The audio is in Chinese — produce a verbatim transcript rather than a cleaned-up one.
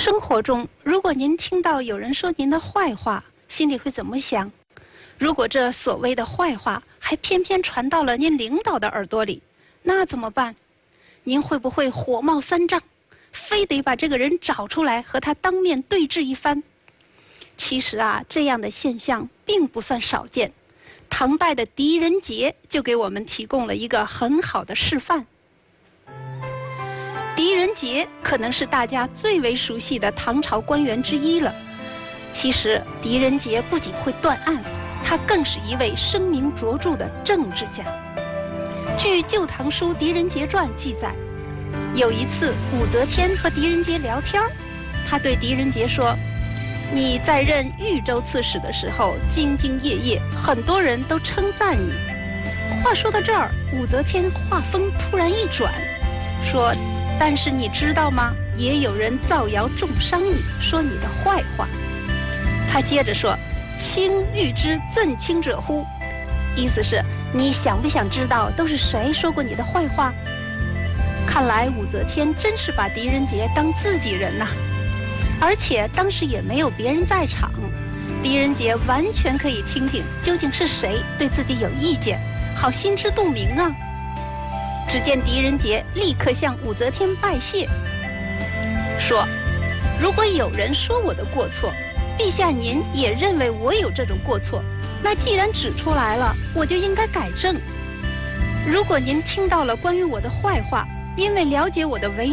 生活中，如果您听到有人说您的坏话，心里会怎么想？如果这所谓的坏话还偏偏传到了您领导的耳朵里，那怎么办？您会不会火冒三丈，非得把这个人找出来和他当面对质一番？其实啊，这样的现象并不算少见。唐代的狄仁杰就给我们提供了一个很好的示范。狄仁杰可能是大家最为熟悉的唐朝官员之一了。其实，狄仁杰不仅会断案，他更是一位声名卓著的政治家。据《旧唐书·狄仁杰传》记载，有一次武则天和狄仁杰聊天，他对狄仁杰说：“你在任豫州刺史的时候兢兢业业，很多人都称赞你。”话说到这儿，武则天话锋突然一转，说：“但是你知道吗？也有人造谣重伤你，说你的坏话。”他接着说：“卿欲知赠卿者乎？”意思是你想不想知道都是谁说过你的坏话？看来武则天真是把狄仁杰当自己人呐。而且当时也没有别人在场，狄仁杰完全可以听听究竟是谁对自己有意见，好心知肚明啊。只见狄仁杰立刻向武则天拜谢，说：“如果有人说我的过错，陛下您也认为我有这种过错，那既然指出来了，我就应该改正。如果您听到了关于我的坏话，因为了解我的为